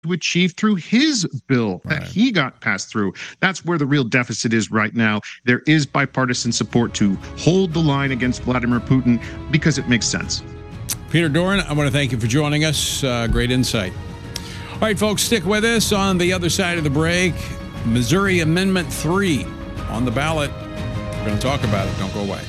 to achieve through his bill that he got passed through. That's where the real deficit is right now. There is bipartisan support to hold the line against Vladimir Putin because it makes sense. Peter Doran, I want to thank you for joining us. Great insight. All right, folks, stick with us. On the other side of the break, Missouri Amendment 3 on the ballot. We're going to talk about it. Don't go away.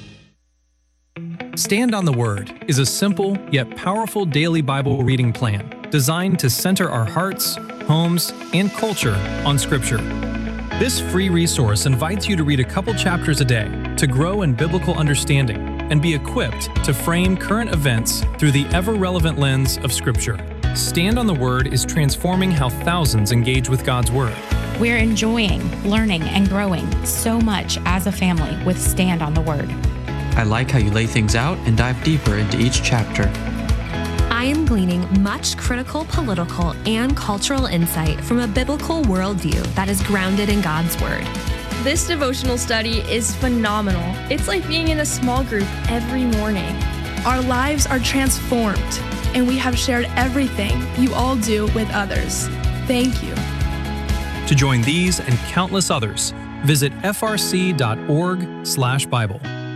Stand on the Word is a simple yet powerful daily Bible reading plan designed to center our hearts, homes, and culture on Scripture. This free resource invites you to read a couple chapters a day to grow in biblical understanding and be equipped to frame current events through the ever-relevant lens of Scripture. Stand on the Word is transforming how thousands engage with God's Word. We're enjoying, learning, and growing so much as a family with Stand on the Word. I like how you lay things out and dive deeper into each chapter. I am gleaning much critical political and cultural insight from a biblical worldview that is grounded in God's Word. This devotional study is phenomenal. It's like being in a small group every morning. Our lives are transformed, and we have shared everything you all do with others. Thank you. To join these and countless others, visit frc.org/Bible.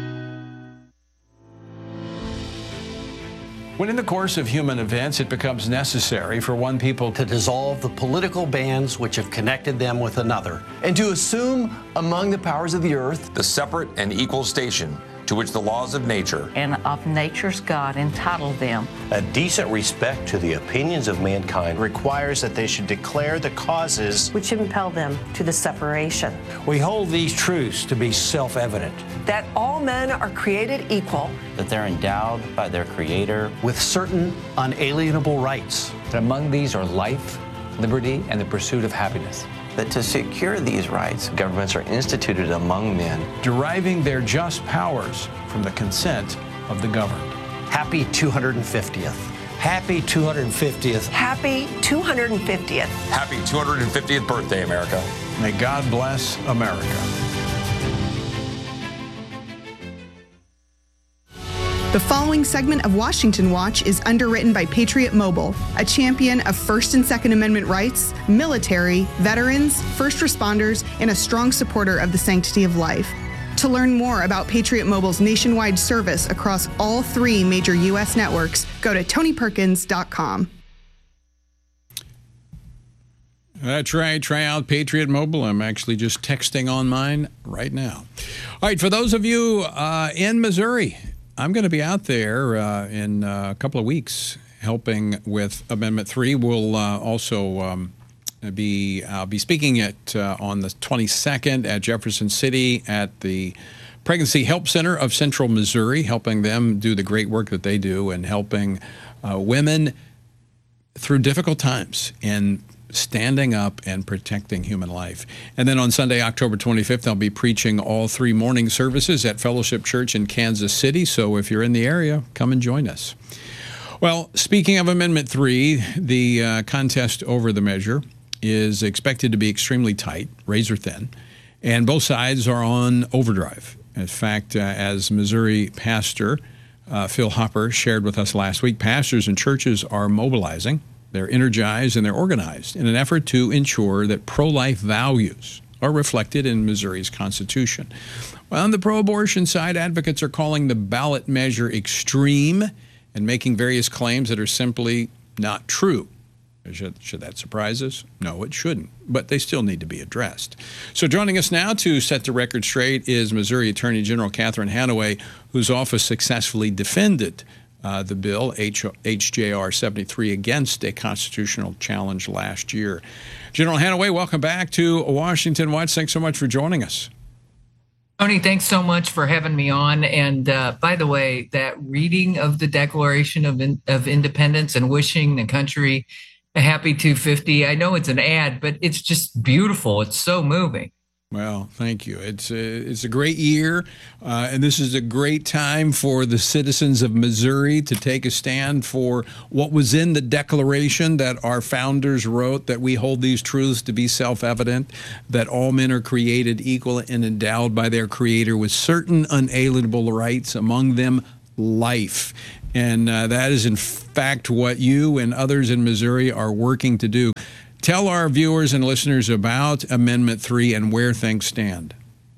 When in the course of human events it becomes necessary for one people to dissolve the political bands which have connected them with another, and to assume among the powers of the earth the separate and equal station to which the laws of nature and of nature's God entitled them. A decent respect to the opinions of mankind requires that they should declare the causes which impel them to the separation. We hold these truths to be self-evident. That all men are created equal. That they're endowed by their Creator with certain unalienable rights. That among these are life, liberty, and the pursuit of happiness. That to secure these rights, governments are instituted among men, deriving their just powers from the consent of the governed. Happy 250th. Happy 250th. Happy 250th. Happy 250th birthday, America. May God bless America. The following segment of Washington Watch is underwritten by Patriot Mobile, a champion of First and Second Amendment rights, military, veterans, first responders, and a strong supporter of the sanctity of life. To learn more about Patriot Mobile's nationwide service across all 3 major U.S. networks, go to TonyPerkins.com. That's right. Try out Patriot Mobile. I'm actually just texting on mine right now. All right, for those of you in Missouri, I'm going to be out there in a couple of weeks helping with Amendment 3. We'll also I'll be speaking on the 22nd at Jefferson City at the Pregnancy Help Center of Central Missouri, helping them do the great work that they do and helping women through difficult times in standing up and protecting human life. And then on Sunday, October 25th, I'll be preaching all 3 morning services at Fellowship Church in Kansas City. So if you're in the area, come and join us. Well, speaking of Amendment 3, the contest over the measure is expected to be extremely tight, razor thin, and both sides are on overdrive. In fact, as Missouri pastor Phil Hopper shared with us last week, pastors and churches are mobilizing. They're energized and they're organized in an effort to ensure that pro-life values are reflected in Missouri's Constitution. Well, on the pro-abortion side, advocates are calling the ballot measure extreme and making various claims that are simply not true. Should that surprise us? No, it shouldn't, but they still need to be addressed. So joining us now to set the record straight is Missouri Attorney General Catherine Hanaway, whose office successfully defended the bill, HJR 73, against a constitutional challenge last year. General Hanaway, welcome back to Washington Watch. Thanks so much for joining us. Tony, thanks so much for having me on. And by the way, that reading of the Declaration of Independence and wishing the country a happy 250, I know it's an ad, but it's just beautiful. It's so moving. Well, thank you. It's a great year, and this is a great time for the citizens of Missouri to take a stand for what was in the Declaration that our founders wrote, that we hold these truths to be self-evident, that all men are created equal and endowed by their Creator with certain unalienable rights, among them life. And that is, in fact, what you and others in Missouri are working to do. Tell our viewers and listeners about Amendment 3 and where things stand.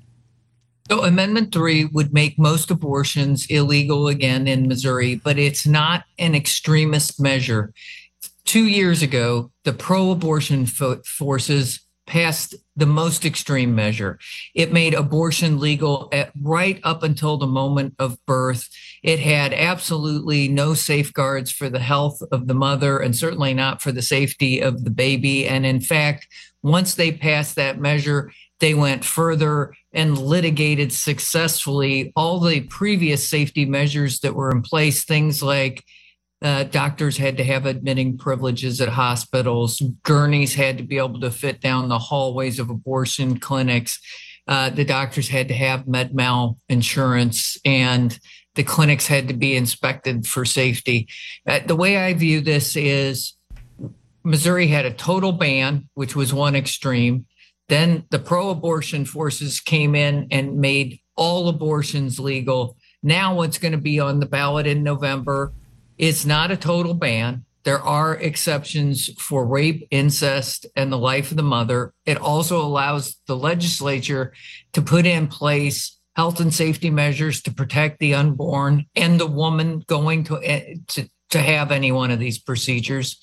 So Amendment 3 would make most abortions illegal again in Missouri, but it's not an extremist measure. 2 years ago, the pro-abortion forces passed the most extreme measure. It made abortion legal right up until the moment of birth. It had absolutely no safeguards for the health of the mother and certainly not for the safety of the baby. And in fact, once they passed that measure, they went further and litigated successfully all the previous safety measures that were in place, things like doctors had to have admitting privileges at hospitals. Gurneys had to be able to fit down the hallways of abortion clinics. The doctors had to have med-mal insurance, and the clinics had to be inspected for safety. The way I view this is Missouri had a total ban, which was one extreme. Then the pro-abortion forces came in and made all abortions legal. Now what's going to be on the ballot in November is not a total ban. There are exceptions for rape, incest, and the life of the mother. It also allows the legislature to put in place health and safety measures to protect the unborn and the woman going to have any one of these procedures.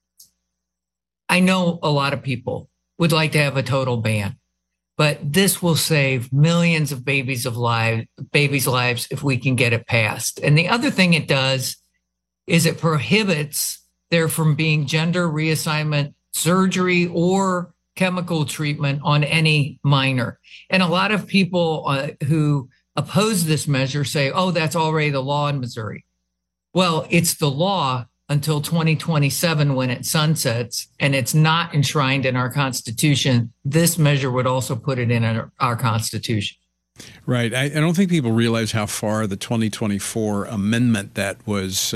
I know a lot of people would like to have a total ban, but this will save millions of babies' lives if we can get it passed. And the other thing it does is it prohibits there from being gender reassignment surgery or chemical treatment on any minor. And a lot of people who oppose this measure say, oh, that's already the law in Missouri. Well, it's the law until 2027 when it sunsets, and it's not enshrined in our Constitution. This measure would also put it in our Constitution. Right. I don't think people realize how far the 2024 amendment that was,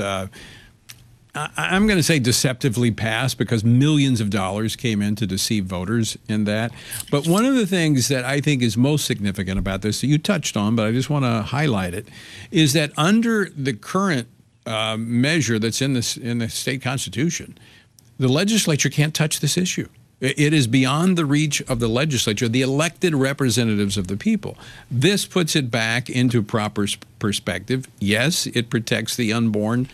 I'm going to say deceptively passed, because millions of dollars came in to deceive voters in that. But one of the things that I think is most significant about this, that you touched on, but I just want to highlight it, is that under the current measure that's in the state constitution, the legislature can't touch this issue. It is beyond the reach of the legislature, the elected representatives of the people. This puts it back into proper perspective. Yes, it protects the unborn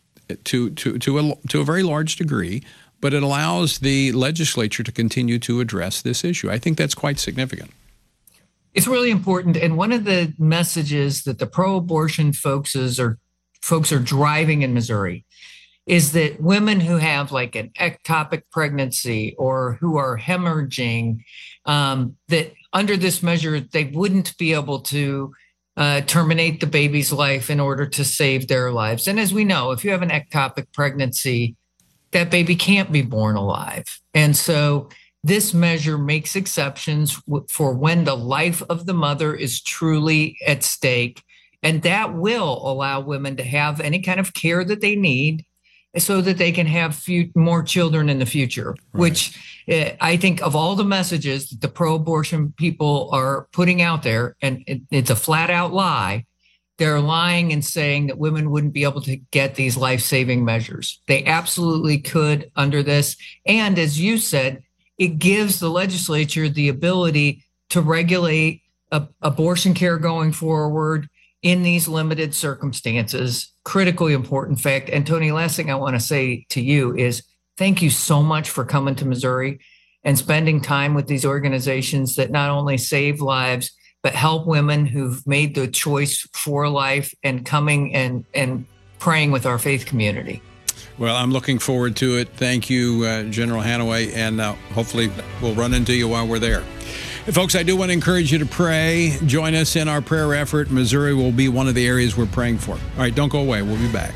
to a very large degree, but it allows the legislature to continue to address this issue. I think that's quite significant. It's really important. And one of the messages that the pro-abortion folks are driving in Missouri is that women who have like an ectopic pregnancy or who are hemorrhaging, that under this measure, they wouldn't be able to terminate the baby's life in order to save their lives. And as we know, if you have an ectopic pregnancy, that baby can't be born alive. And so this measure makes exceptions for when the life of the mother is truly at stake. And that will allow women to have any kind of care that they need so that they can have more children in the future, right. Which I think of all the messages that the pro-abortion people are putting out there, and it's a flat out lie, they're lying and saying that women wouldn't be able to get these life-saving measures. They absolutely could under this. And as you said, it gives the legislature the ability to regulate abortion care going forward in these limited circumstances. Critically important fact. And Tony, last thing I want to say to you is thank you so much for coming to Missouri and spending time with these organizations that not only save lives, but help women who've made the choice for life and coming and praying with our faith community. Well, I'm looking forward to it. Thank you, General Hanaway, and hopefully we'll run into you while we're there. Folks, I do want to encourage you to pray. Join us in our prayer effort. Missouri will be one of the areas we're praying for. All right, don't go away. We'll be back.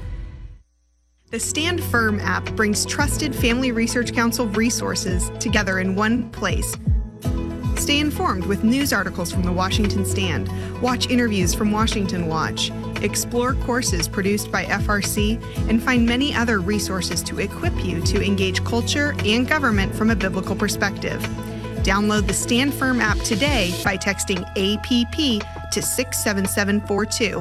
The Stand Firm app brings trusted Family Research Council resources together in one place. Stay informed with news articles from the Washington Stand, watch interviews from Washington Watch, explore courses produced by FRC, and find many other resources to equip you to engage culture and government from a biblical perspective. Download the Stand Firm app today by texting APP to 67742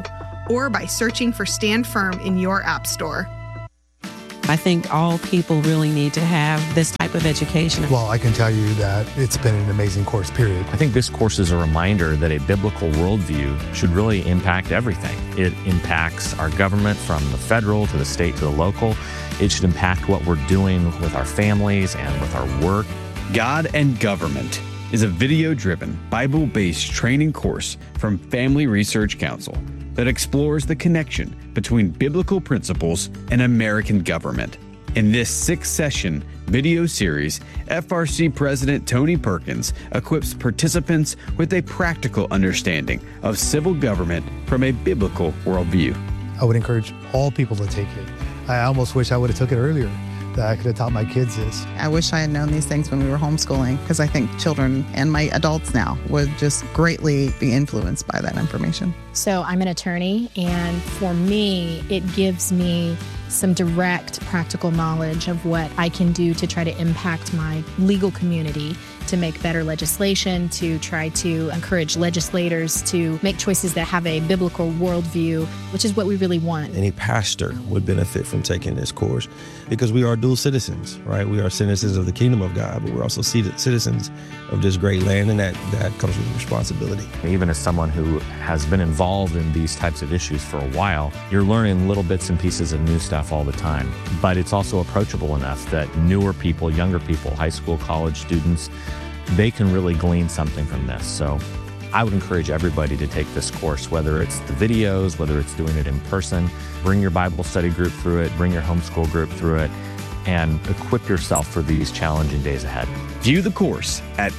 or by searching for Stand Firm in your app store. I think all people really need to have this type of education. Well, I can tell you that it's been an amazing course, period. I think this course is a reminder that a biblical worldview should really impact everything. It impacts our government from the federal to the state to the local. It should impact what we're doing with our families and with our work. God and Government is a video-driven, Bible-based training course from Family Research Council that explores the connection between biblical principles and American government. In this 6-session video series, FRC President Tony Perkins equips participants with a practical understanding of civil government from a biblical worldview. I would encourage all people to take it. I almost wish I would have took it earlier, that I could have taught my kids this. I wish I had known these things when we were homeschooling, because I think children and my adults now would just greatly be influenced by that information. So I'm an attorney, and for me, it gives me some direct practical knowledge of what I can do to try to impact my legal community, to make better legislation, to try to encourage legislators to make choices that have a biblical worldview, which is what we really want. Any pastor would benefit from taking this course because we are dual citizens, right? We are citizens of the kingdom of God, but we're also citizens of this great land, and that comes with responsibility. Even as someone who has been involved in these types of issues for a while, you're learning little bits and pieces of new stuff all the time. But it's also approachable enough that newer people, younger people, high school, college students, they can really glean something from this. So I would encourage everybody to take this course, whether it's the videos, whether it's doing it in person. Bring your Bible study group through it, bring your homeschool group through it, and equip yourself for these challenging days ahead. View the course at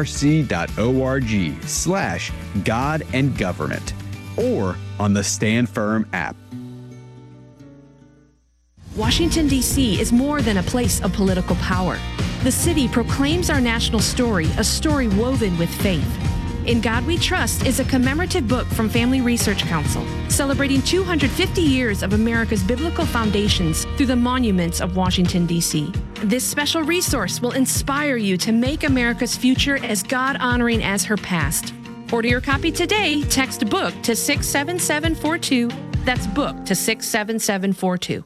frc.org/God and Government or on the Stand Firm app. Washington, D.C. is more than a place of political power. The city proclaims our national story, a story woven with faith. In God We Trust is a commemorative book from Family Research Council, celebrating 250 years of America's biblical foundations through the monuments of Washington, D.C. This special resource will inspire you to make America's future as God-honoring as her past. Order your copy today. Text BOOK to 67742. That's BOOK to 67742.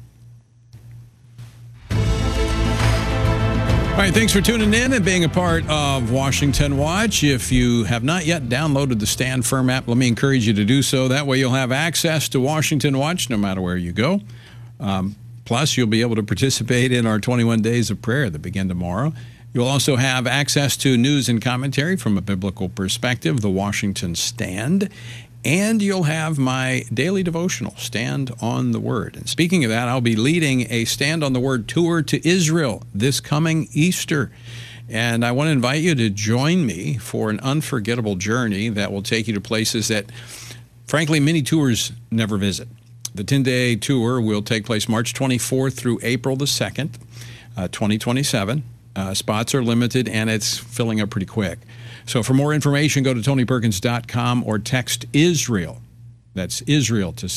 All right, thanks for tuning in and being a part of Washington Watch. If you have not yet downloaded the Stand Firm app, let me encourage you to do so. That way you'll have access to Washington Watch no matter where you go. Plus, you'll be able to participate in our 21 days of prayer that begin tomorrow. You'll also have access to news and commentary from a biblical perspective, the Washington Stand. And you'll have my daily devotional, Stand on the Word. And speaking of that, I'll be leading a Stand on the Word tour to Israel this coming Easter. And I want to invite you to join me for an unforgettable journey that will take you to places that, frankly, many tours never visit. The 10-day tour will take place March 24th through April the 2nd, 2027. Spots are limited, and it's filling up pretty quick. So for more information, go to TonyPerkins.com or text Israel. That's Israel to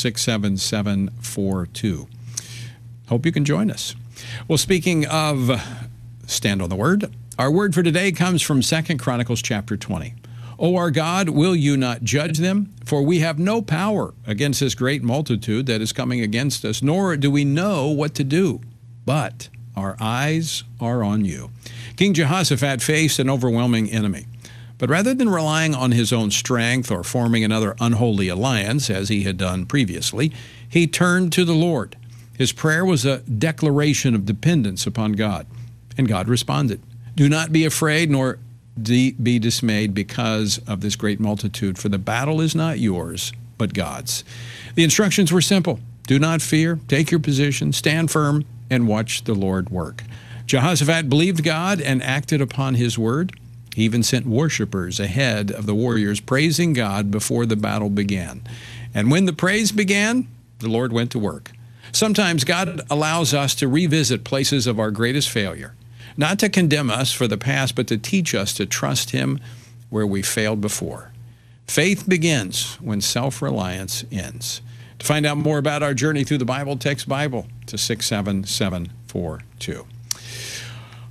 67742. Hope you can join us. Well, speaking of Stand on the Word, our word for today comes from 2 Chronicles chapter 20. O our God, will you not judge them? For we have no power against this great multitude that is coming against us, nor do we know what to do. But our eyes are on you. King Jehoshaphat faced an overwhelming enemy. But rather than relying on his own strength or forming another unholy alliance, as he had done previously, he turned to the Lord. His prayer was a declaration of dependence upon God, and God responded. Do not be afraid nor be dismayed because of this great multitude, for the battle is not yours, but God's. The instructions were simple. Do not fear, take your position, stand firm, and watch the Lord work. Jehoshaphat believed God and acted upon his word. He even sent worshipers ahead of the warriors, praising God before the battle began. And when the praise began, the Lord went to work. Sometimes God allows us to revisit places of our greatest failure, not to condemn us for the past, but to teach us to trust Him where we failed before. Faith begins when self-reliance ends. To find out more about our journey through the Bible, text Bible to 67742. All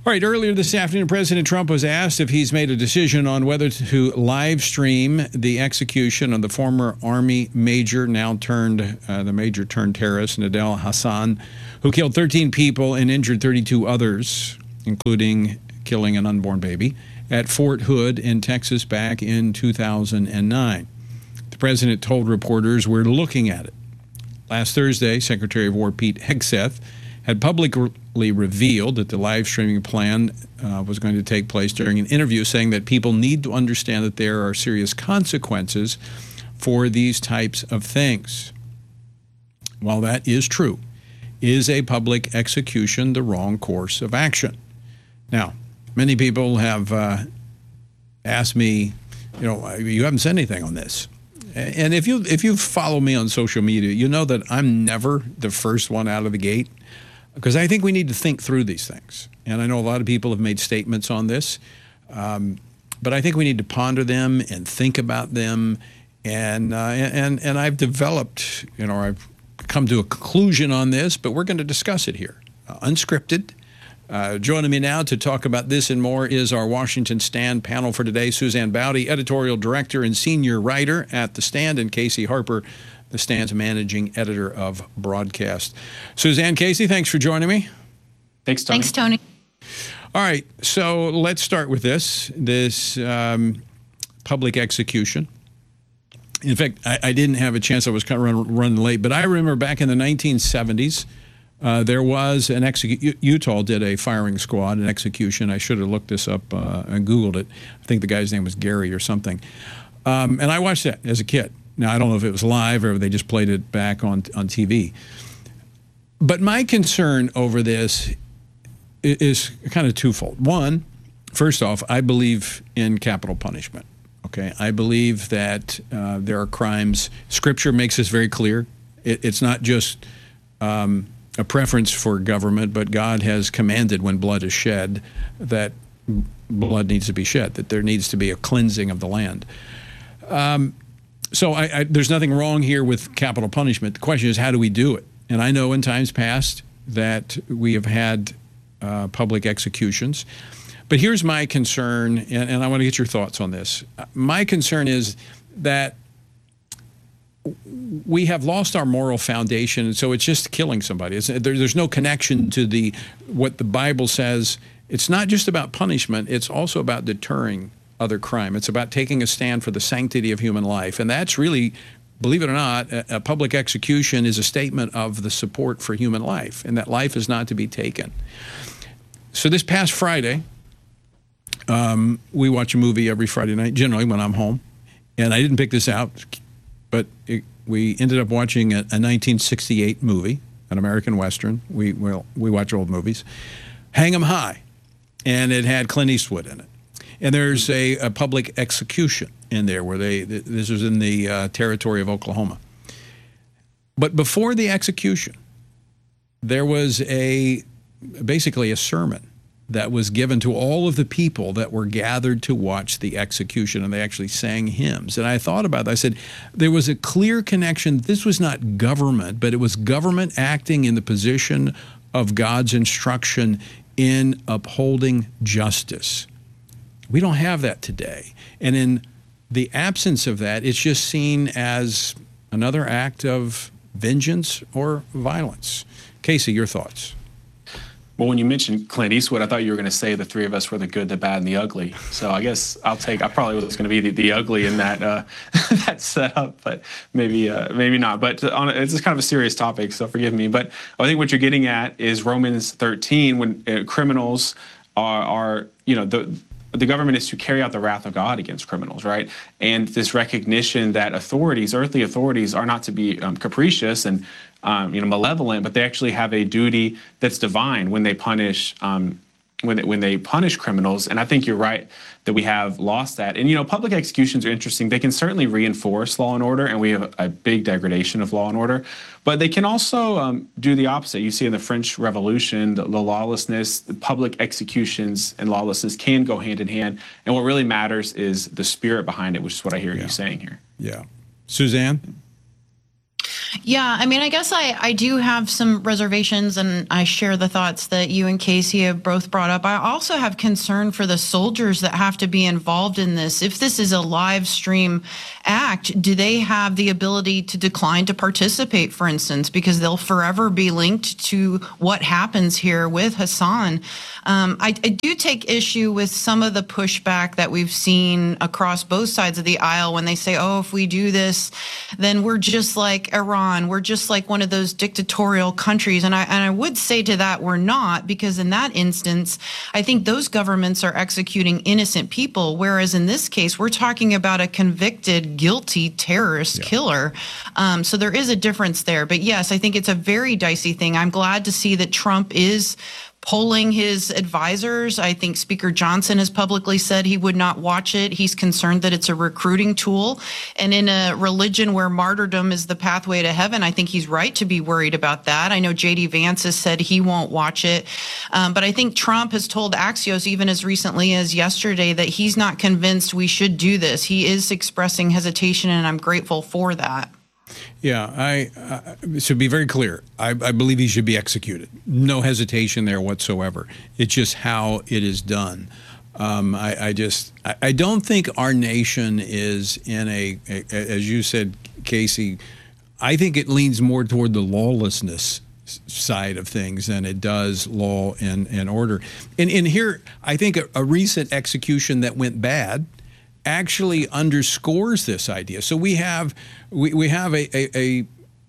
All right, earlier this afternoon, President Trump was asked if he's made a decision on whether to live stream the execution of the former Army major, now turned terrorist, Nidal Hasan, who killed 13 people and injured 32 others, including killing an unborn baby, at Fort Hood in Texas back in 2009. The president told reporters, "We're looking at it." Last Thursday, Secretary of War Pete Hegseth had publicly revealed that the live streaming plan was going to take place during an interview, saying that people need to understand that there are serious consequences for these types of things. While that is true, is a public execution the wrong course of action? Now, many people have asked me, you haven't said anything on this. And if you follow me on social media, you know that I'm never the first one out of the gate, because I think we need to think through these things. And I know a lot of people have made statements on this, but I think we need to ponder them and think about them. And I've developed, I've come to a conclusion on this, but we're going to discuss it here, unscripted. Joining me now to talk about this and more is our Washington Stand panel for today, Suzanne Baude, editorial director and senior writer at The Stand, and Casey Harper, The Stand's managing editor of broadcast. Suzanne, Casey, thanks for joining me. Thanks, Tony. Thanks, Tony. All right, so let's start with this public execution. In fact, I didn't have a chance. I was kind of running late, but I remember back in the 1970s, there was an execution. Utah did a firing squad, an execution. I should have looked this up and Googled it. I think the guy's name was Gary or something. And I watched that as a kid. Now, I don't know if it was live or if they just played it back on TV. But my concern over this is kind of twofold. One, first off, I believe in capital punishment. Okay, I believe that there are crimes. Scripture makes this very clear. It's not just a preference for government, but God has commanded when blood is shed that blood needs to be shed, that there needs to be a cleansing of the land. So there's nothing wrong here with capital punishment. The question is, how do we do it? And I know in times past that we have had public executions. But here's my concern, and I want to get your thoughts on this. My concern is that we have lost our moral foundation, and so it's just killing somebody. There's no connection to what the Bible says. It's not just about punishment. It's also about deterring other crime. It's about taking a stand for the sanctity of human life. And that's really, believe it or not, a public execution is a statement of the support for human life, and that life is not to be taken. So this past Friday, we watch a movie every Friday night, generally when I'm home. And I didn't pick this out, but we ended up watching a 1968 movie, an American Western. We watch old movies, Hang 'em High. And it had Clint Eastwood in it. And there's a public execution in there where this was in the territory of Oklahoma. But before the execution, there was basically a sermon that was given to all of the people that were gathered to watch the execution, and they actually sang hymns. And I thought about that. I said, there was a clear connection. This was not government, but it was government acting in the position of God's instruction in upholding justice. We don't have that today. And in the absence of that, it's just seen as another act of vengeance or violence. Casey, your thoughts? Well, when you mentioned Clint Eastwood, I thought you were going to say the three of us were the good, the bad, and the ugly. So I guess I probably was going to be the ugly in that that setup, but maybe not. But it's just kind of a serious topic, so forgive me. But I think what you're getting at is Romans 13, when criminals are the government is to carry out the wrath of God against criminals, right? And this recognition that earthly authorities, are not to be capricious and malevolent, but they actually have a duty that's divine when they punish when they punish criminals. And I think you're right that we have lost that. And public executions are interesting. They can certainly reinforce law and order, and we have a big degradation of law and order. But they can also do the opposite. You see in the French Revolution, the lawlessness, the public executions and lawlessness can go hand in hand. And what really matters is the spirit behind it, which is what I hear you saying here. Yeah. Suzanne? Yeah, I mean, I guess I do have some reservations, and I share the thoughts that you and Casey have both brought up. I also have concern for the soldiers that have to be involved in this. If this is a live stream act, do they have the ability to decline to participate, for instance, because they'll forever be linked to what happens here with Hassan? I do take issue with some of the pushback that we've seen across both sides of the aisle when they say, oh, if we do this, then we're just like Iran. We're just like one of those dictatorial countries. And I would say to that, we're not, because in that instance, I think those governments are executing innocent people, whereas in this case, we're talking about a convicted, guilty terrorist killer. So there is a difference there. But yes, I think it's a very dicey thing. I'm glad to see that Trump is polling his advisors. I think Speaker Johnson has publicly said he would not watch it. He's concerned that it's a recruiting tool. And in a religion where martyrdom is the pathway to heaven, I think he's right to be worried about that. I know J.D. Vance has said he won't watch it. But I think Trump has told Axios, even as recently as yesterday, that he's not convinced we should do this. He is expressing hesitation, and I'm grateful for that. Yeah, to be very clear, I believe he should be executed. No hesitation there whatsoever. It's just how it is done. I don't think our nation is in as you said, Casey, I think it leans more toward the lawlessness side of things than it does law and order. And here, I think a recent execution that went bad actually underscores this idea. So we have a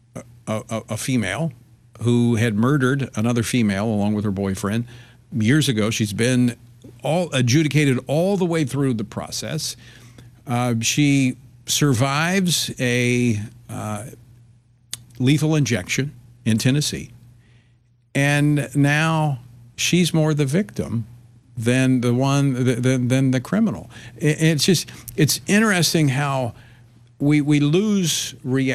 female who had murdered another female along with her boyfriend years ago. She's been adjudicated all the way through the process. She survives a lethal injection in Tennessee, and now she's more the victim than the criminal. It's interesting how we lose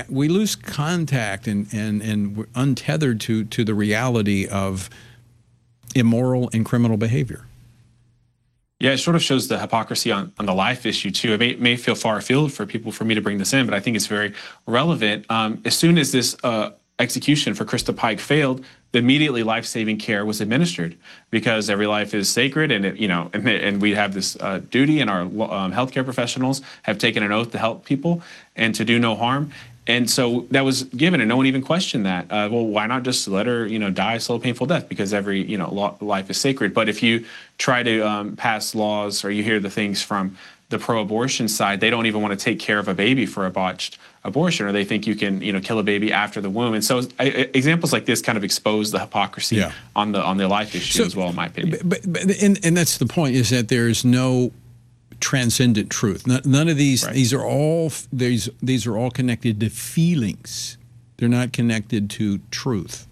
contact and untethered to the reality of immoral and criminal behavior. Yeah, it sort of shows the hypocrisy on the life issue too. It may feel far afield for me to bring this in, but I think it's very relevant. As soon as this execution for Krista Pike failed, immediately life-saving care was administered, because every life is sacred, and and we have this duty, and our healthcare professionals have taken an oath to help people and to do no harm. And so that was given, and no one even questioned that. Well, why not just let her, die a slow, painful death? Because every, life is sacred. But if you try to pass laws, or you hear the things from the pro-abortion side, they don't even want to take care of a baby for a botched abortion, or they think you can, kill a baby after the womb. And so examples like this kind of expose the hypocrisy on the life issue as well, in my opinion. And that's the point, is that there's no transcendent truth. None of these, right. These are all connected to feelings. They're not connected to truth.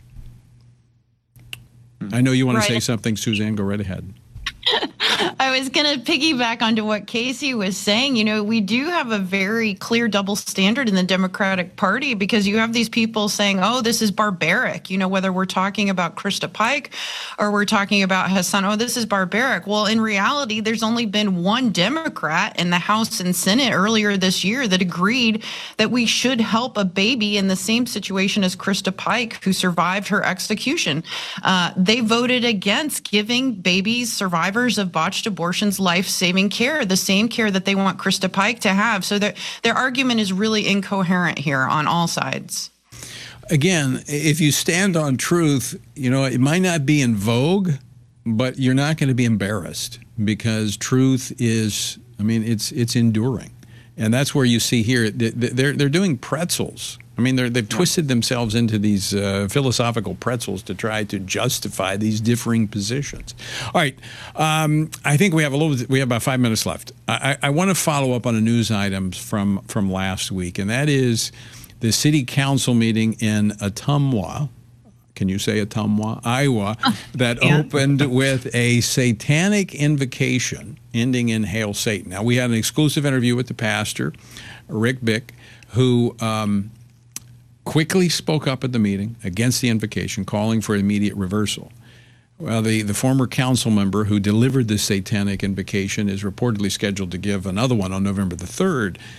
I know you want to say something, Suzanne. Go right ahead. I was going to piggyback onto what Casey was saying. We do have a very clear double standard in the Democratic Party, because you have these people saying, oh, this is barbaric. Whether we're talking about Krista Pike or we're talking about Hassan, oh, this is barbaric. Well, in reality, there's only been one Democrat in the House and Senate earlier this year that agreed that we should help a baby in the same situation as Krista Pike, who survived her execution. They voted against giving babies, survivors of botched abortions, life-saving care, the same care that they want Krista Pike to have. So their argument is really incoherent here on all sides. Again, if you stand on truth, it might not be in vogue, but you're not going to be embarrassed, because truth is, it's enduring. And that's where you see here, they're doing pretzels. They've twisted themselves into these philosophical pretzels to try to justify these differing positions. All right, I think we have about 5 minutes left. I want to follow up on a news item from last week, and that is the city council meeting in Ottumwa. Can you say Ottumwa, Iowa, that opened with a satanic invocation ending in Hail Satan. Now, we had an exclusive interview with the pastor, Rick Bick, who quickly spoke up at the meeting against the invocation, calling for immediate reversal. Well, the former council member who delivered this satanic invocation is reportedly scheduled to give another one on November the 3rd.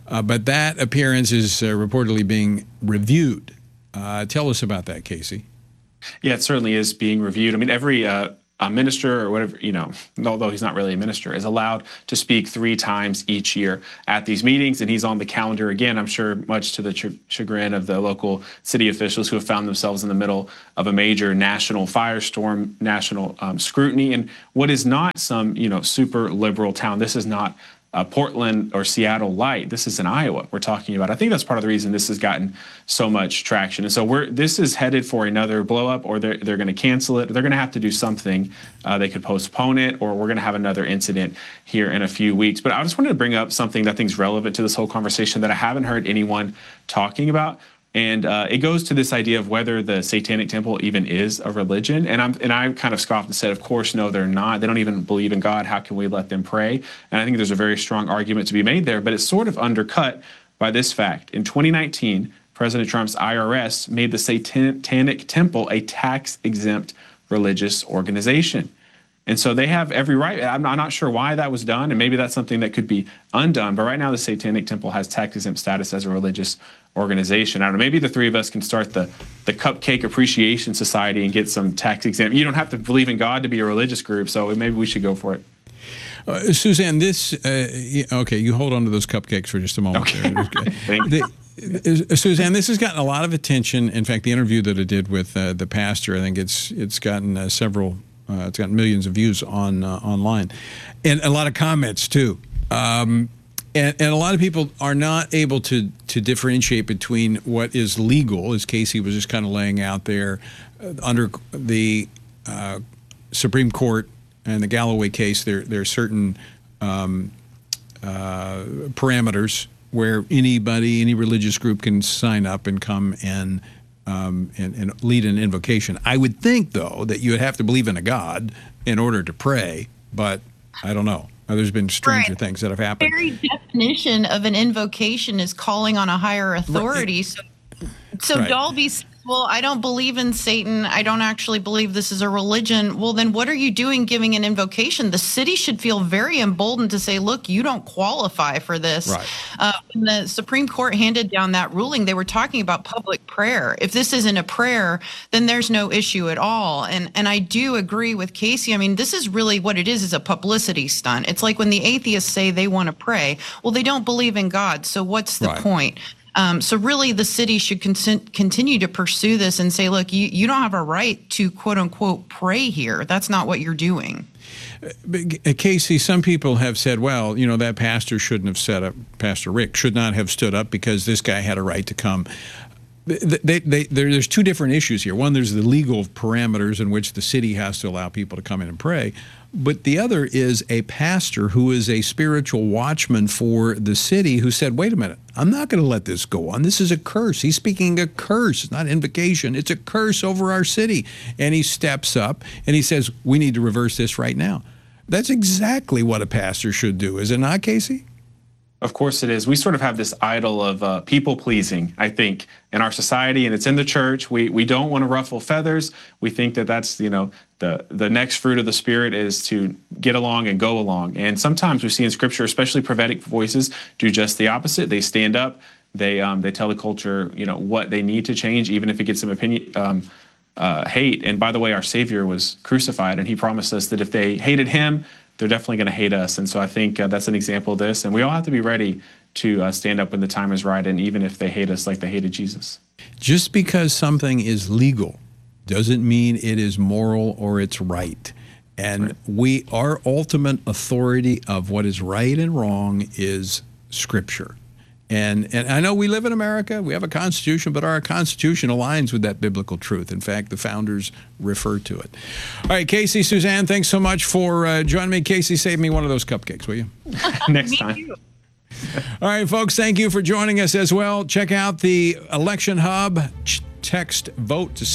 But that appearance is reportedly being reviewed. Tell us about that, Casey. Yeah, it certainly is being reviewed. I mean, every a minister or whatever, although he's not really a minister, is allowed to speak 3 times each year at these meetings, and he's on the calendar again, I'm sure much to the chagrin of the local city officials who have found themselves in the middle of a major national firestorm, national scrutiny, and what is not some, super liberal town. This is not Portland or Seattle light. This is in Iowa we're talking about. I think that's part of the reason this has gotten so much traction. And so this is headed for another blow up, or they're going to cancel it. They're going to have to do something. They could postpone it, or we're going to have another incident here in a few weeks. But I just wanted to bring up something that I think is relevant to this whole conversation that I haven't heard anyone talking about. And it goes to this idea of whether the Satanic Temple even is a religion. And I kind of scoffed and said, of course, no, they're not. They don't even believe in God. How can we let them pray? And I think there's a very strong argument to be made there, but it's sort of undercut by this fact. In 2019, President Trump's IRS made the Satanic Temple a tax-exempt religious organization. And so they have every right. I'm not sure why that was done, and maybe that's something that could be undone. But right now, the Satanic Temple has tax-exempt status as a religious organization. I don't know, maybe the 3 of us can start the Cupcake Appreciation Society and get some tax-exempt. You don't have to believe in God to be a religious group, so maybe we should go for it. Suzanne, okay, you hold on to those cupcakes for just a moment. Okay. Thank you. Suzanne, this has gotten a lot of attention. In fact, the interview that I did with the pastor, I think it's gotten several. It's got millions of views online, and a lot of comments too. And a lot of people are not able to differentiate between what is legal, as Casey was just kind of laying out there, under the Supreme Court and the Galloway case. There are certain parameters where anybody, any religious group, can sign up and come and lead an invocation. I would think, though, that you would have to believe in a God in order to pray, but I don't know. There's been stranger things that have happened. The very definition of an invocation is calling on a higher authority. Right. So Dalby says, well, I don't believe in Satan. I don't actually believe this is a religion. Well, then what are you doing giving an invocation? The city should feel very emboldened to say, look, you don't qualify for this. Right. When the Supreme Court handed down that ruling, they were talking about public prayer. If this isn't a prayer, then there's no issue at all. And I do agree with Casey. I mean, this is really what it is a publicity stunt. It's like when the atheists say they want to pray. Well, they don't believe in God. So what's the point? So really, the city should continue to pursue this and say, look, you don't have a right to, quote unquote, pray here. That's not what you're doing. Casey, some people have said, well, that pastor shouldn't have set up, Pastor Rick should not have stood up because this guy had a right to come. There's 2 different issues here. One, there's the legal parameters in which the city has to allow people to come in and pray. But the other is a pastor who is a spiritual watchman for the city who said, wait a minute, I'm not going to let this go on. This is a curse. He's speaking a curse. It's not invocation. It's a curse over our city. And he steps up and he says, we need to reverse this right now. That's exactly what a pastor should do. Is it not, Casey? Of course it is. We sort of have this idol of people-pleasing, I think, in our society, and it's in the church. We don't want to ruffle feathers. We think that that's, the next fruit of the Spirit is to get along and go along. And sometimes we see in Scripture, especially prophetic voices, do just the opposite. They stand up. They tell the culture, what they need to change, even if it gets some opinion, hate. And by the way, our Savior was crucified, and he promised us that if they hated him, they're definitely going to hate us. And so I think that's an example of this. And we all have to be ready to stand up when the time is right, and even if they hate us like they hated Jesus. Just because something is legal doesn't mean it is moral or it's right. And our ultimate authority of what is right and wrong is Scripture. And I know we live in America, we have a Constitution, but our Constitution aligns with that biblical truth. In fact, the founders refer to it. All right, Casey, Suzanne, thanks so much for joining me. Casey, save me one of those cupcakes, will you? Next time. Too. All right, folks, thank you for joining us as well. Check out the Election Hub. Text VOTE to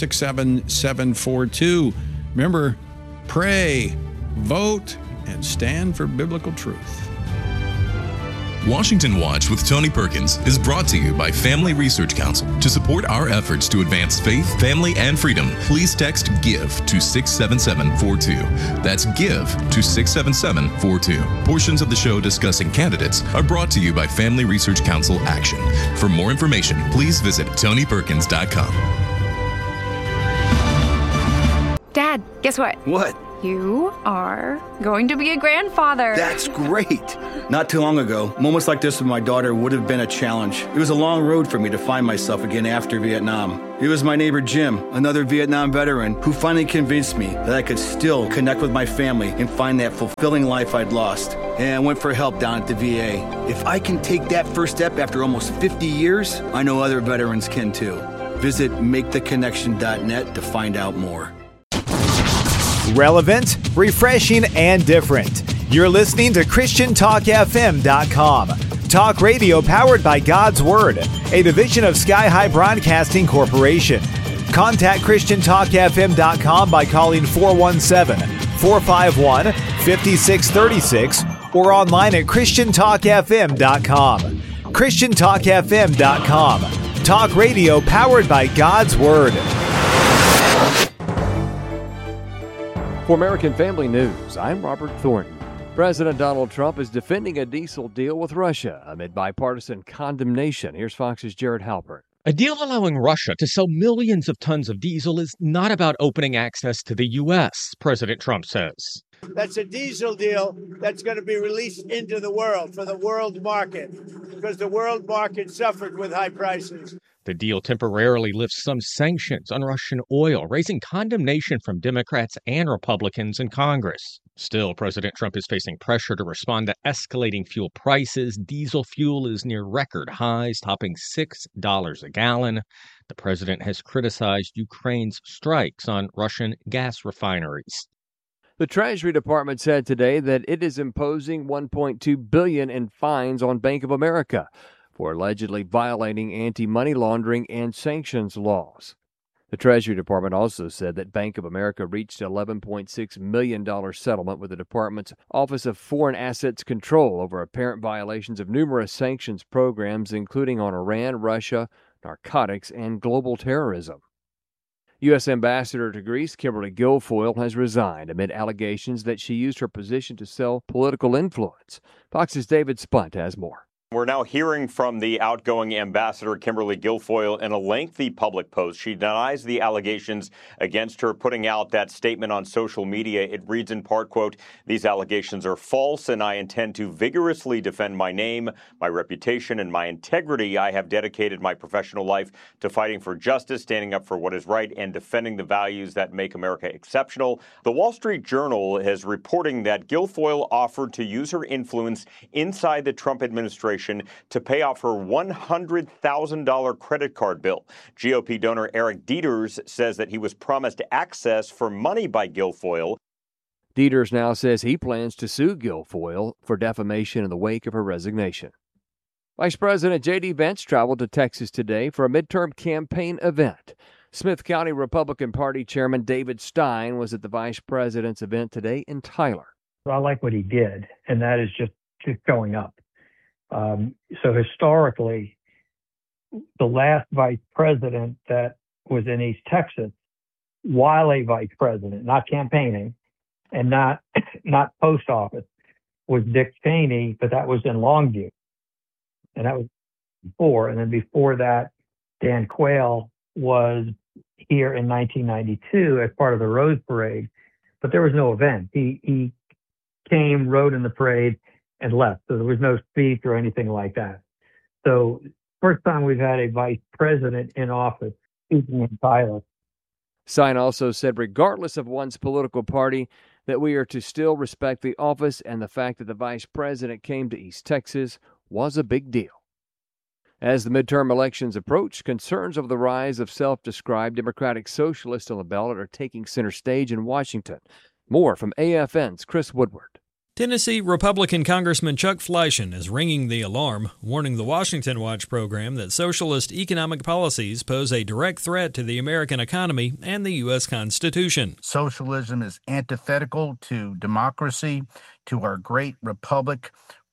67742. Remember, pray, vote, and stand for biblical truth. Washington Watch with Tony Perkins is brought to you by Family Research Council. To support our efforts to advance faith, family, and freedom, please text GIVE to 67742. That's GIVE to 67742. Portions of the show discussing candidates are brought to you by Family Research Council Action. For more information, please visit TonyPerkins.com. Dad, guess what? What? You are going to be a grandfather. That's great. Not too long ago, moments like this with my daughter would have been a challenge. It was a long road for me to find myself again after Vietnam. It was my neighbor Jim, another Vietnam veteran, who finally convinced me that I could still connect with my family and find that fulfilling life I'd lost. And I went for help down at the VA. If I can take that first step after almost 50 years, I know other veterans can too. Visit maketheconnection.net to find out more. Relevant, refreshing, and different. You're listening to ChristianTalkFM.com. Talk radio powered by God's Word, a division of Sky High Broadcasting Corporation. Contact ChristianTalkFM.com by calling 417-451-5636 or online at ChristianTalkFM.com. ChristianTalkFM.com. Talk radio powered by God's Word. For American Family News, I'm Robert Thornton. President Donald Trump is defending a diesel deal with Russia amid bipartisan condemnation. Here's Fox's Jared Halpern. A deal allowing Russia to sell millions of tons of diesel is not about opening access to the U.S., President Trump says. That's a diesel deal that's going to be released into the world for the world market because the world market suffered with high prices. The deal temporarily lifts some sanctions on Russian oil, raising condemnation from Democrats and Republicans in Congress. Still, President Trump is facing pressure to respond to escalating fuel prices. Diesel fuel is near record highs, topping $6 a gallon. The president has criticized Ukraine's strikes on Russian gas refineries. The Treasury Department said today that it is imposing $1.2 billion in fines on Bank of America for allegedly violating anti-money laundering and sanctions laws. The Treasury Department also said that Bank of America reached an $11.6 million settlement with the department's Office of Foreign Assets Control over apparent violations of numerous sanctions programs, including on Iran, Russia, narcotics, and global terrorism. U.S. Ambassador to Greece Kimberly Guilfoyle has resigned amid allegations that she used her position to sell political influence. Fox's David Spunt has more. We're now hearing from the outgoing ambassador, Kimberly Guilfoyle, in a lengthy public post. She denies the allegations against her, putting out that statement on social media. It reads in part, quote, "These allegations are false, and I intend to vigorously defend my name, my reputation, and my integrity. I have dedicated my professional life to fighting for justice, standing up for what is right, and defending the values that make America exceptional." The Wall Street Journal is reporting that Guilfoyle offered to use her influence inside the Trump administration to pay off her $100,000 credit card bill. GOP donor Eric Dieters says that he was promised access for money by Guilfoyle. Dieters now says he plans to sue Guilfoyle for defamation in the wake of her resignation. Vice President J.D. Vance traveled to Texas today for a midterm campaign event. Smith County Republican Party Chairman David Stein was at the vice president's event today in Tyler. I like what he did, and that is just going up. So historically, the last vice president that was in East Texas, while a vice president, not campaigning and not post office, was Dick Cheney, but that was in Longview. And that was before. And then before that, Dan Quayle was here in 1992 as part of the Rose Parade, but there was no event. He came, rode in the parade, and left. So there was no speech or anything like that. So first time we've had a vice president in office speaking in Tyler. Stein also said, regardless of one's political party, that we are to still respect the office, and the fact that the vice president came to East Texas was a big deal. As the midterm elections approach, concerns over the rise of self-described Democratic Socialists on the ballot are taking center stage in Washington. More from AFN's Chris Woodward. Tennessee Republican Congressman Chuck Fleishman is ringing the alarm, warning the Washington Watch program that socialist economic policies pose a direct threat to the American economy and the U.S. Constitution. Socialism is antithetical to democracy, to our great republic.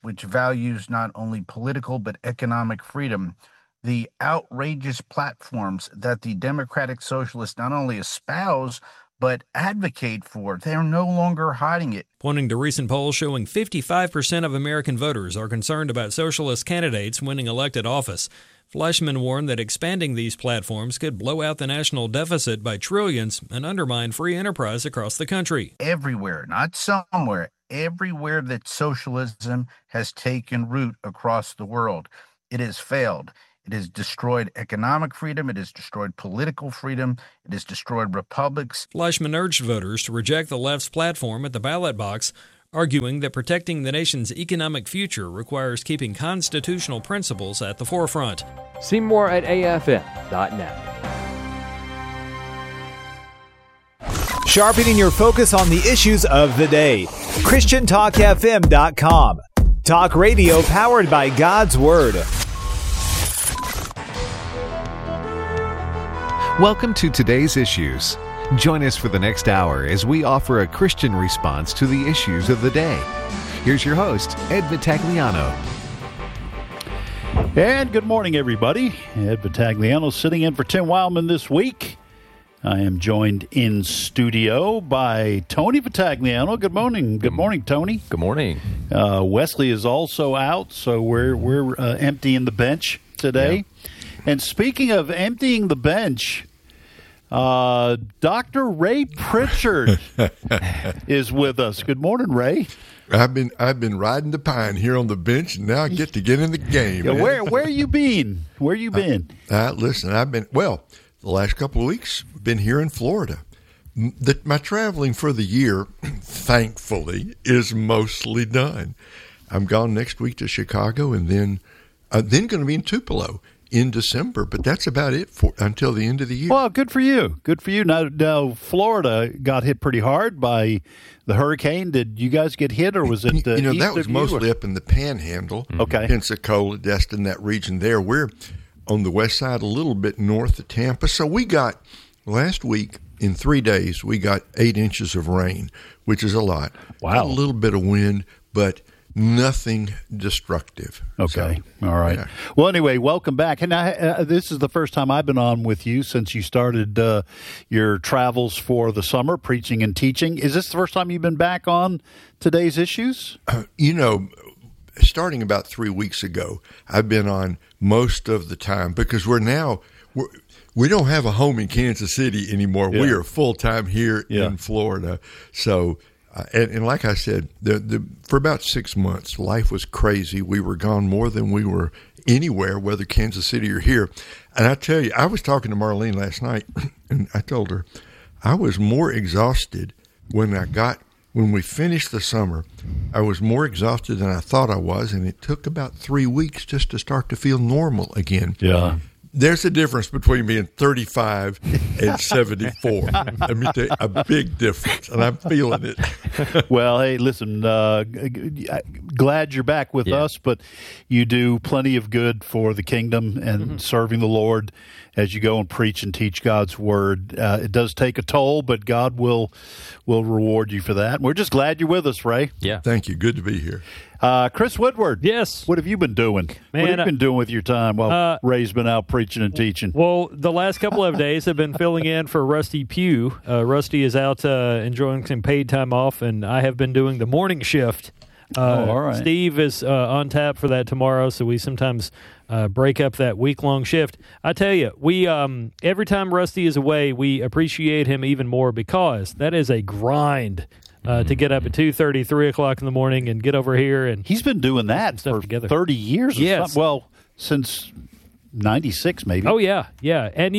which values not only political but economic freedom, the outrageous platforms that the Democratic Socialists not only espouse but advocate for, they're no longer hiding it. Pointing to recent polls showing 55% of American voters are concerned about socialist candidates winning elected office, Fleischman warned that expanding these platforms could blow out the national deficit by trillions and undermine free enterprise across the country. Everywhere, not somewhere, everywhere that socialism has taken root across the world, it has failed. It has destroyed economic freedom. It has destroyed political freedom. It has destroyed republics. Fleischman urged voters to reject the left's platform at the ballot box, arguing that protecting the nation's economic future requires keeping constitutional principles at the forefront. See more at afm.net. Sharpening your focus on the issues of the day. ChristianTalkFM.com. Talk radio powered by God's Word. Welcome to Today's Issues. Join us for the next hour as we offer a Christian response to the issues of the day. Here's your host, Ed Vitagliano. And good morning, everybody. Ed Vitagliano sitting in for Tim Wildman this week. I am joined in studio by Tony Vitagliano. Good morning. Good morning, Tony. Good morning. Wesley is also out, so we're emptying the bench today. Yeah. And speaking of emptying the bench, Dr. Ray Pritchard is with us. Good morning, Ray. I've been riding the pine here on the bench, and now I get to get in the game. Yeah, where you been? Where you been? Listen, the last couple of weeks, I've been here in Florida. My traveling for the year, thankfully, is mostly done. I'm gone next week to Chicago, and then going to be in Tupelo in December, but that's about it until the end of the year. Well, good for you. Good for you. Now Florida got hit pretty hard by the hurricane. Did you guys get hit, or was it that was mostly up in the Panhandle, Pensacola, Destin, that region there. We're on the west side, a little bit north of Tampa. So we got, last week, in 3 days, we got 8 inches of rain, which is a lot. Wow. Got a little bit of wind, but nothing destructive. Okay. So, all right. Yeah. Well, anyway, welcome back. And this is the first time I've been on with you since you started your travels for the summer, preaching and teaching. Is this the first time you've been back on Today's Issues? Starting about 3 weeks ago, I've been on most of the time because we don't have a home in Kansas City anymore. Yeah. We are full-time here in Florida. So And like I said, for about 6 months, life was crazy. We were gone more than we were anywhere, whether Kansas City or here. And I tell you, I was talking to Marlene last night, and I told her I was more exhausted when we finished the summer. I was more exhausted than I thought I was, and it took about 3 weeks just to start to feel normal again. Yeah. There's a difference between being 35 and 74. Let me tell you, a big difference, and I'm feeling it. Well, hey, listen, glad you're back with us, but you do plenty of good for the kingdom and serving the Lord as you go and preach and teach God's Word. It does take a toll, but God will reward you for that. We're just glad you're with us, Ray. Yeah. Thank you. Good to be here. Chris Woodward. Yes. What have you been doing? Man, what have you been doing with your time while Ray's been out preaching and teaching? Well, the last couple of days have been filling in for Rusty Pugh. Rusty is out enjoying some paid time off, and I have been doing the morning shift. All right. Steve is on tap for that tomorrow, so we sometimes break up that week-long shift. I tell you, we every time Rusty is away, we appreciate him even more because that is a grind. To get up at 2:30, 3 o'clock in the morning and get over here. And he's been doing that for 30 years or something. Well, since 96 maybe. Oh, yeah. And,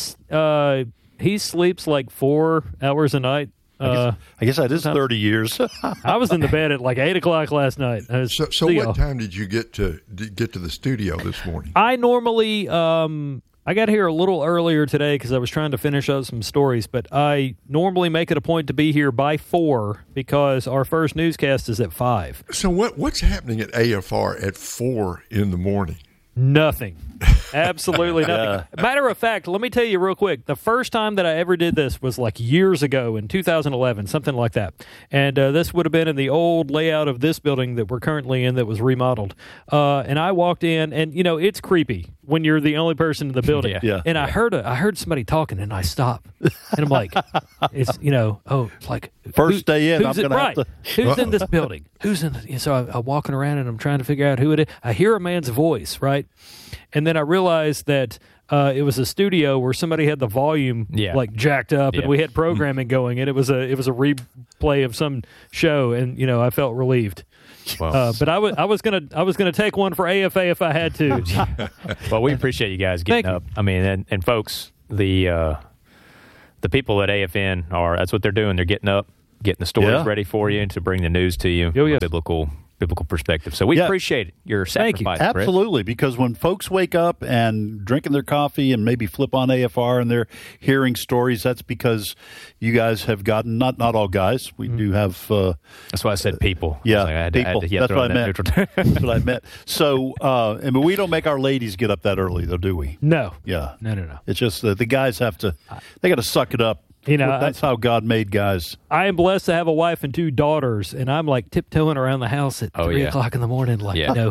he sleeps like 4 hours a night. I guess that is 30 years. I was in the bed at like 8 o'clock last night. So what time did you get to the studio this morning? I normally I got here a little earlier today because I was trying to finish up some stories, but I normally make it a point to be here by 4 because our first newscast is at 5. So what's happening at AFR at 4 in the morning? Nothing. Absolutely nothing. Matter of fact, let me tell you real quick. The first time that I ever did this was like years ago in 2011, something like that. And this would have been in the old layout of this building that we're currently in that was remodeled. And I walked in, and, it's creepy when you're the only person in the building. And I heard somebody talking, and I stop. And I'm like, it's, it's like. First day in, I'm going to have to. Who's in this building? Who's in this? So I'm walking around, and I'm trying to figure out who it is. I hear a man's voice, right? And then I realized that it was a studio where somebody had the volume like jacked up, and we had programming going, and it was a replay of some show, and I felt relieved. Wow. But I was gonna take one for AFA if I had to. Well, we appreciate you guys getting up. I mean, and folks, the people at AFN that's what they're doing. They're getting up, getting the stories ready for you to bring the news to you. Biblical perspective. So we appreciate your sacrifice. Absolutely, because when folks wake up and drinking their coffee and maybe flip on AFR and they're hearing stories, that's because you guys have gotten, not all guys, we do have... that's why I said people. Yeah, people. That's what I meant. That's what I meant. So, we don't make our ladies get up that early, though, do we? No. Yeah. No. It's just the guys have to, they got to suck it up. That's how God made guys. I am blessed to have a wife and 2 daughters, and I'm like tiptoeing around the house at 3 o'clock in the morning,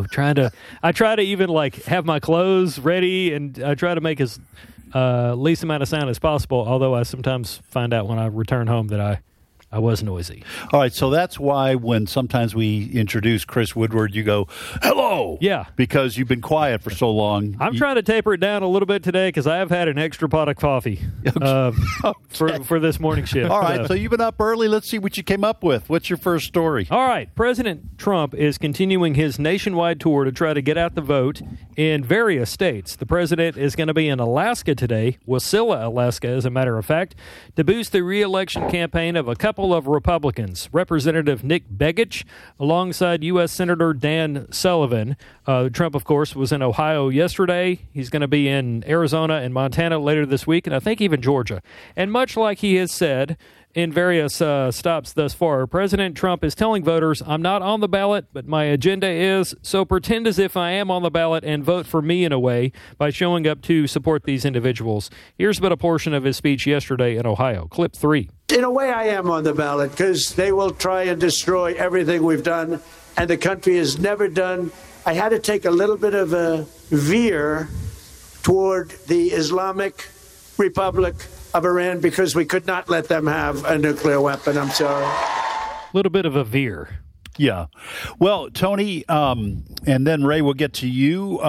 I try to even like have my clothes ready, and I try to make as least amount of sound as possible, although I sometimes find out when I return home that I was noisy. All right, so that's why when sometimes we introduce Chris Woodward, you go, hello! Yeah. Because you've been quiet for so long. I'm trying to taper it down a little bit today because I have had an extra pot of coffee for this morning shift. All right, so you've been up early. Let's see what you came up with. What's your first story? All right, President Trump is continuing his nationwide tour to try to get out the vote in various states. The president is going to be in Alaska today, Wasilla, Alaska, as a matter of fact, to boost the re-election campaign of a couple of Republicans, Representative Nick Begich, alongside U.S. Senator Dan Sullivan. Trump, of course, was in Ohio yesterday. He's going to be in Arizona and Montana later this week, and I think even Georgia. And much like he has said in various stops thus far, President Trump is telling voters, I'm not on the ballot, but my agenda is, so pretend as if I am on the ballot and vote for me in a way by showing up to support these individuals. Here's but a portion of his speech yesterday in Ohio. Clip 3. In a way, I am on the ballot because they will try and destroy everything we've done, and the country has never done. I had to take a little bit of a veer toward the Islamic Republic of Iran because we could not let them have a nuclear weapon. I'm sorry. A little bit of a veer. Yeah. Well, Tony, and then Ray, we'll get to you.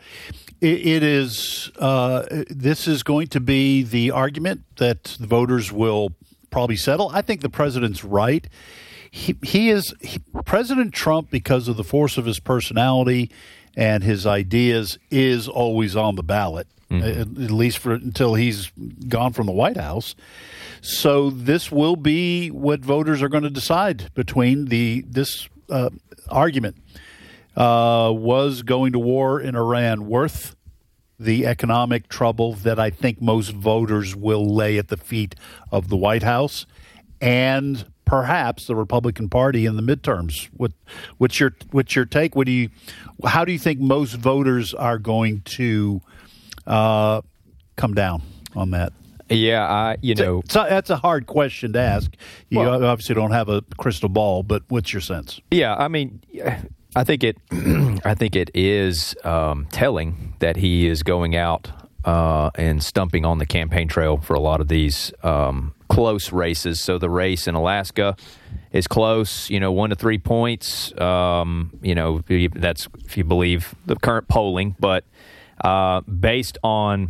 This is going to be the argument that the voters will probably settle. I think the president's right. President Trump, because of the force of his personality and his ideas, is always on the ballot. At least until he's gone from the White House. So this will be what voters are going to decide between this argument. Was going to war in Iran worth the economic trouble that I think most voters will lay at the feet of the White House and perhaps the Republican Party in the midterms? What's your take? How do you think most voters are going to come down on that? Yeah, that's a hard question to ask. You obviously don't have a crystal ball, but what's your sense? Yeah, I mean, I think it is telling that he is going out and stumping on the campaign trail for a lot of these close races. So the race in Alaska is close, 1 to 3 points. That's if you believe the current polling, but based on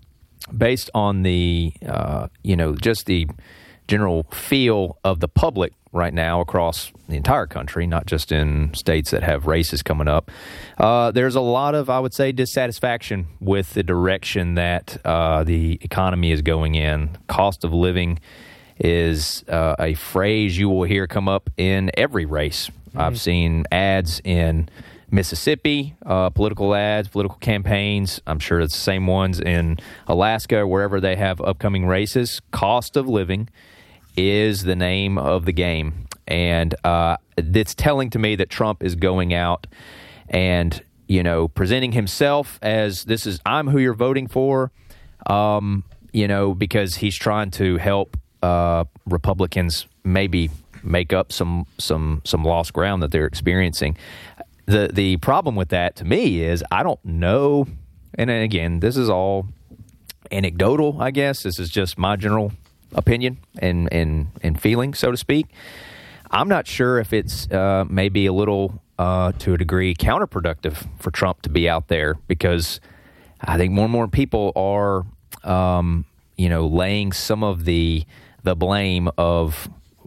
the just the general feel of the public right now across the entire country, not just in states that have races coming up, there's a lot of, I would say, dissatisfaction with the direction that the economy is going in. Cost of living is a phrase you will hear come up in every race. Mm-hmm. I've seen ads in Mississippi, political ads, political campaigns. I'm sure it's the same ones in Alaska or wherever they have upcoming races. Cost of living is the name of the game. And it's telling to me that Trump is going out and, presenting himself as I'm who you're voting for, because he's trying to help Republicans maybe make up some lost ground that they're experiencing. The problem with that to me is I don't know, and again, this is all anecdotal, I guess. This is just my general opinion and feeling, so to speak. I'm not sure if it's maybe a little, to a degree, counterproductive for Trump to be out there, because I think more and more people are, laying some of the blame of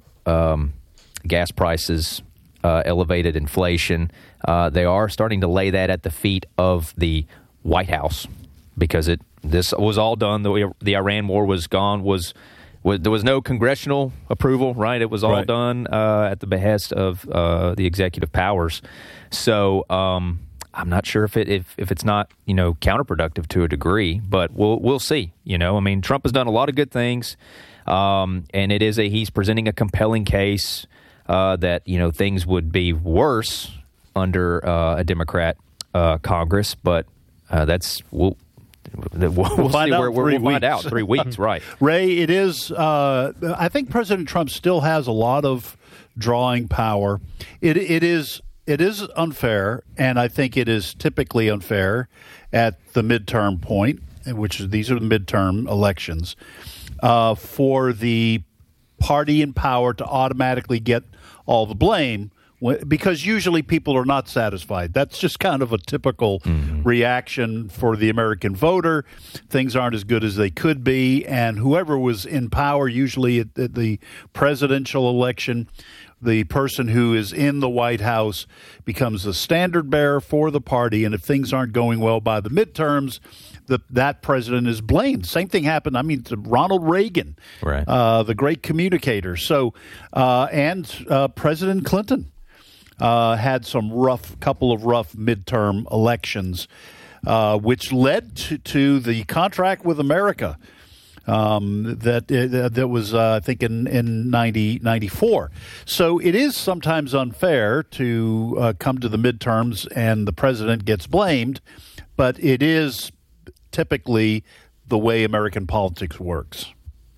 gas prices, elevated inflation. They are starting to lay that at the feet of the White House, because this was all done. The Iran war was gone. There was no congressional approval, right? It was all done at the behest of the executive powers. So I'm not sure if it's not counterproductive to a degree, but we'll see. Trump has done a lot of good things, and he's presenting a compelling case that things would be worse under a Democrat Congress, but we'll find see out we'll find out 3 weeks, right? Ray, it is. I think President Trump still has a lot of drawing power. It is unfair, and I think it is typically unfair at the midterm point, these are the midterm elections, for the party in power to automatically get all the blame, because usually people are not satisfied. That's just kind of a typical reaction for the American voter. Things aren't as good as they could be, and whoever was in power, usually at the presidential election, the person who is in the White House becomes the standard bearer for the party, and if things aren't going well by the midterms, that president is blamed. Same thing happened, to Ronald Reagan, right? The great communicator. So, and President Clinton had some couple of rough midterm elections, which led to the contract with America that was, I think, in 94. So it is sometimes unfair to come to the midterms and the president gets blamed, but it is typically the way American politics works.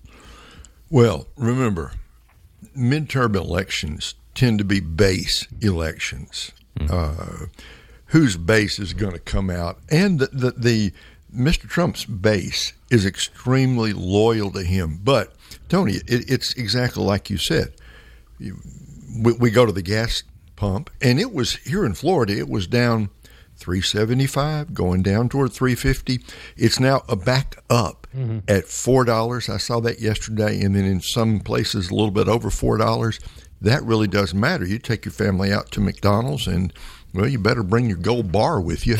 Well, remember, midterm elections tend to be base elections. Whose base is going to come out? And the Mr. Trump's base is extremely loyal to him. But, Tony, it's exactly like you said. We go to the gas pump, and it was here in Florida, it was down $3.75, going down toward $3.50. It's now back up at $4. I saw that yesterday, and then in some places a little bit over $4. That really doesn't matter. You take your family out to McDonald's, and you better bring your gold bar with you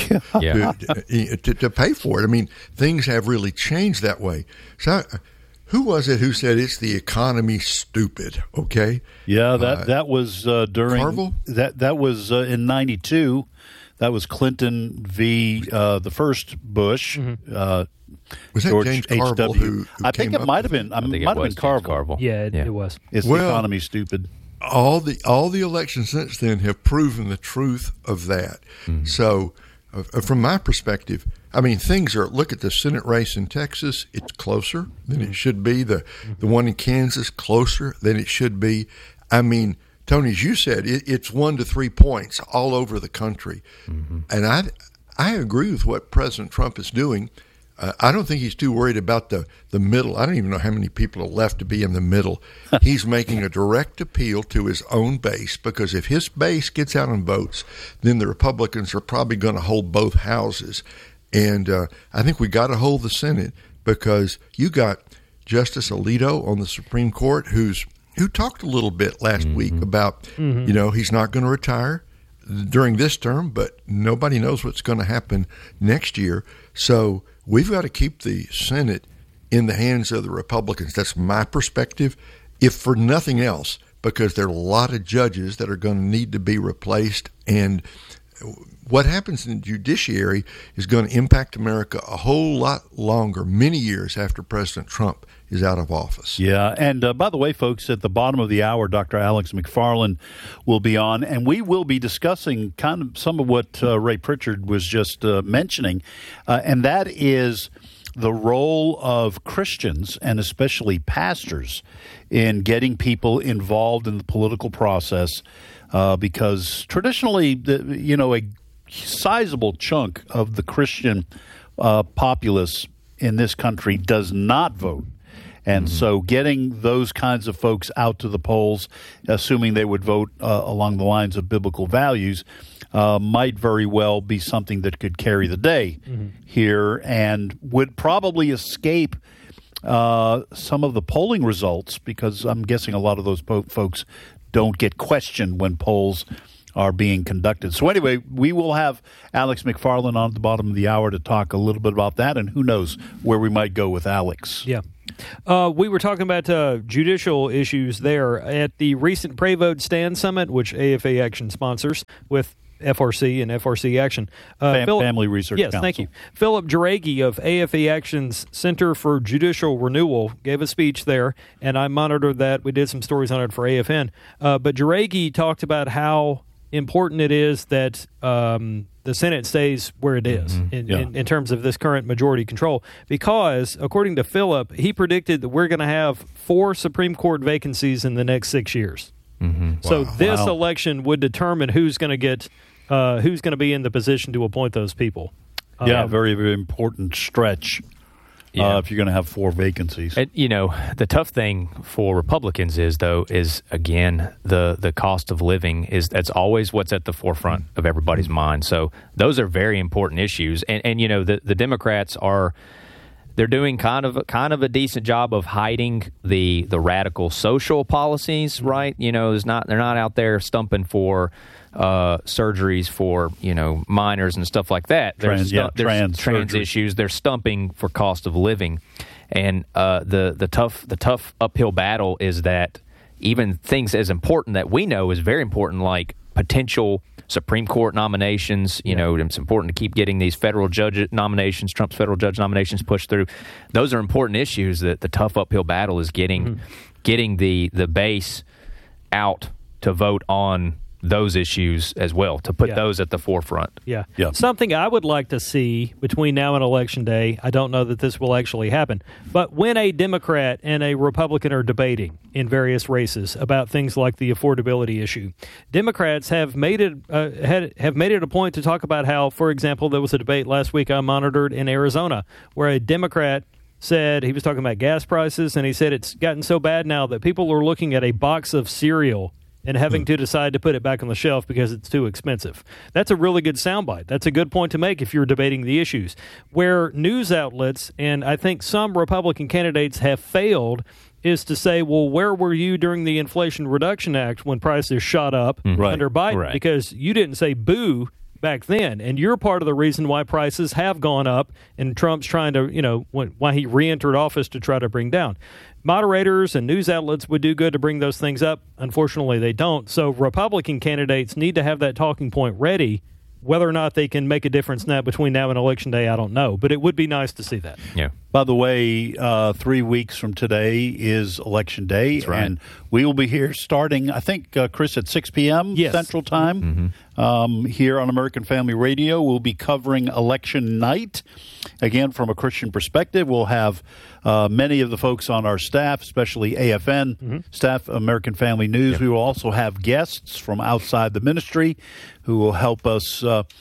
to pay for it. Things have really changed that way. So, who was it who said it's the economy, stupid? Okay, that was during Carville? That was in '92. That was Clinton v. The first Bush. Was that George James Carville who I think it might have been. It might have been Carville. Yeah, it was. It's the economy, stupid. All the elections since then have proven the truth of that. So, from my perspective, things are. Look at the Senate race in Texas; it's closer than it should be. The one in Kansas closer than it should be. Tony, as you said, it's 1 to 3 points all over the country, and I agree with what President Trump is doing. I don't think he's too worried about the middle. I don't even know how many people are left to be in the middle. He's making a direct appeal to his own base, because if his base gets out and votes, then the Republicans are probably going to hold both houses. And I think we got to hold the Senate, because you got Justice Alito on the Supreme Court who talked a little bit last week about, he's not going to retire during this term, but nobody knows what's going to happen next year. So we've got to keep the Senate in the hands of the Republicans. That's my perspective, if for nothing else, because there are a lot of judges that are going to need to be replaced. And what happens in the judiciary is going to impact America a whole lot longer, many years after President Trump is out of office. Yeah, and by the way, folks, at the bottom of the hour, Dr. Alex McFarland will be on, and we will be discussing kind of some of what Ray Pritchard was just mentioning, and that is the role of Christians and especially pastors in getting people involved in the political process, because traditionally, a sizable chunk of the Christian populace in this country does not vote. And so getting those kinds of folks out to the polls, assuming they would vote along the lines of biblical values, might very well be something that could carry the day here and would probably escape some of the polling results, because I'm guessing a lot of those folks don't get questioned when polls are being conducted. So anyway, we will have Alex McFarland on at the bottom of the hour to talk a little bit about that, and who knows where we might go with Alex. Yeah. We were talking about judicial issues there at the recent Pray Vote Stand Summit, which AFA Action sponsors with FRC and FRC Action. Family Research Council. Yes, thank you. Philip Juragi of AFA Action's Center for Judicial Renewal gave a speech there, and I monitored that. We did some stories on it for AFN. But Juragi talked about how important it is that the Senate stays where it is in terms of this current majority control, because according to Philip, he predicted that we're going to have 4 Supreme Court vacancies in the next 6 years. So this election would determine who's going to get who's going to be in the position to appoint those people. Very, very important stretch. If you're going to have 4 vacancies. And, the tough thing for Republicans is again, the cost of living that's always what's at the forefront of everybody's mind. So those are very important issues. And the Democrats they're doing kind of a decent job of hiding the radical social policies, right? They're not out there stumping for surgeries for minors and stuff like that. There's trans issues. They're stumping for cost of living, and the tough uphill battle is that even things as important that we know is very important, like potential Supreme Court nominations. It's important to keep getting these federal judge nominations, Trump's federal judge nominations pushed through. Those are important issues. That the tough uphill battle is getting the base out to vote on those issues as well, to put those at the forefront. Yeah. Something I would like to see between now and Election Day, I don't know that this will actually happen, but when a Democrat and a Republican are debating in various races about things like the affordability issue, Democrats have made it a point to talk about how, for example, there was a debate last week I monitored in Arizona where a Democrat said, he was talking about gas prices, and he said it's gotten so bad now that people are looking at a box of cereal and having to decide to put it back on the shelf because it's too expensive. That's a really good soundbite. That's a good point to make if you're debating the issues. Where news outlets, and I think some Republican candidates have failed, is to say, well, where were you during the Inflation Reduction Act when prices shot up under Biden? Right. Because you didn't say boo back then, and you're part of the reason why prices have gone up, and Trump's trying to, why he re-entered office to try to bring down. Moderators and news outlets would do good to bring those things up. Unfortunately, they don't. So Republican candidates need to have that talking point ready. Whether or not they can make a difference between now and Election Day, I don't know. But it would be nice to see that. Yeah. By the way, 3 weeks from today is Election Day. That's right. And we will be here starting, I think, Chris, at 6 p.m. Central Time here on American Family Radio. We'll be covering election night. Again, from a Christian perspective, we'll have many of the folks on our staff, especially AFN staff, American Family News. Yep. We will also have guests from outside the ministry who will help us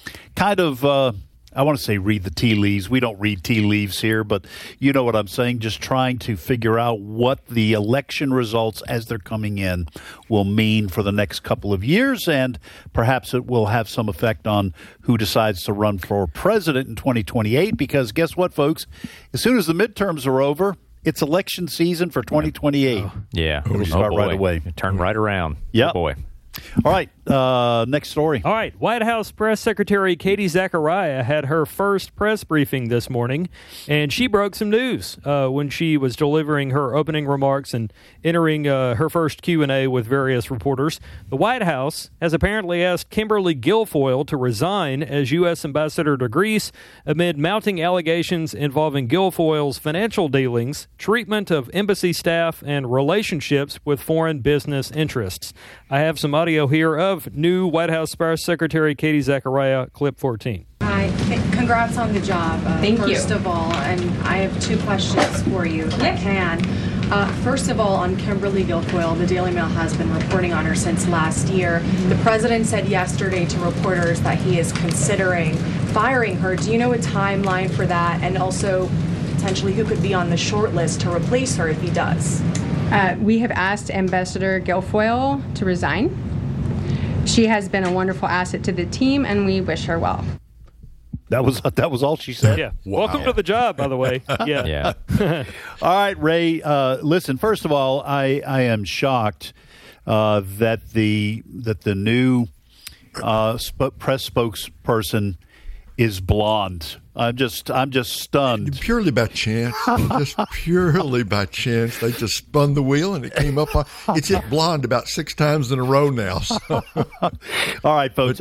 I want to say read the tea leaves. We don't read tea leaves here, but you know what I'm saying. Just trying to figure out what the election results as they're coming in will mean for the next couple of years, and perhaps it will have some effect on who decides to run for president in 2028, because guess what, folks? As soon as the midterms are over, it's election season for 2028. Yeah. It'll start right away. Turn right around. Yeah. Oh, boy. All right, next story. All right, White House Press Secretary Katie Zachariah had her first press briefing this morning, and she broke some news when she was delivering her opening remarks and entering her first Q&A with various reporters. The White House has apparently asked Kimberly Guilfoyle to resign as U.S. Ambassador to Greece amid mounting allegations involving Guilfoyle's financial dealings, treatment of embassy staff, and relationships with foreign business interests. I have some audio here of new White House Press Secretary Katie Zachariah, clip 14. Hi, congrats on the job. Thank you. First of all, and I have two questions for you, if I can. First of all, on Kimberly Guilfoyle, the Daily Mail has been reporting on her since last year. The president said yesterday to reporters that he is considering firing her. Do you know a timeline for that? And also, potentially, who could be on the short list to replace her if he does? We have asked Ambassador Guilfoyle to resign. She has been a wonderful asset to the team, and we wish her well. That was all she said? Yeah. Wow. Welcome to the job, by the way. Yeah. All right, Ray, listen, first of all, I am shocked that the new press spokesperson is blonde. I'm just stunned. Purely by chance. Just purely by chance. They just spun the wheel and it came up. It's hit blonde about 6 times in a row now. So. All right, folks.